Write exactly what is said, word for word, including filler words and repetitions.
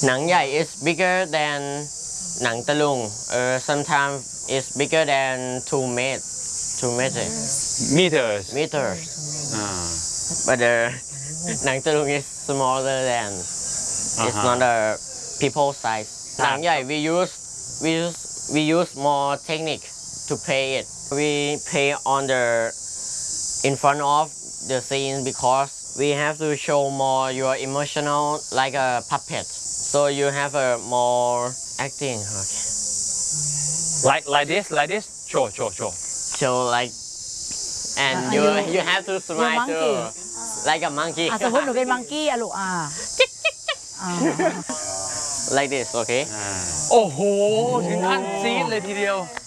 หนังใหญ่ is bigger than หนังตะลุง uh, sometimes is bigger than two meters two meters meters meters อ่า but the หนังตะลุง is smaller than it's not a people size หนังใหญ่ we use we use we use more technique to play it we play on the in front of the scene because we have to show more your emotional like a puppet so you have a more acting okay. like like this like this show show show so like and Uh, you you- you have to smile monkey. too like a monkey อ่ะสมมติหนูเป็นมังกี้อะลูกอ่ะอ่า like this okay โอ้โหถึงขั้นซีดเลยทีเดียว